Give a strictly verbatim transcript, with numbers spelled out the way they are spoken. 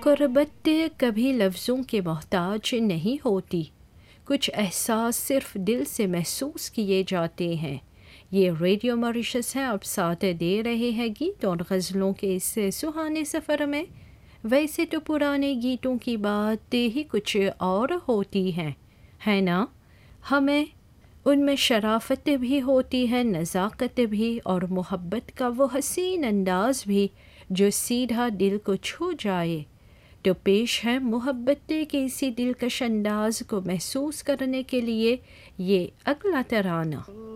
गुर्बत कभी लफ्ज़ों के मोहताज नहीं होती, कुछ एहसास सिर्फ दिल से महसूस किए जाते हैं। ये रेडियो मॉरिशस है, आप साथ दे रहे हैं गीत और गज़लों के इस सुहाने सफ़र में। वैसे तो पुराने गीतों की बात ही कुछ और होती है है ना। हमें उनमें शराफत भी होती है, नज़ाकत भी, और मोहब्बत का वो हसीन अंदाज भी जो सीधा दिल को छू जाए। तो पेश है मोहब्बत के इसी दिलकश अंदाज को महसूस करने के लिए ये अगला तराना।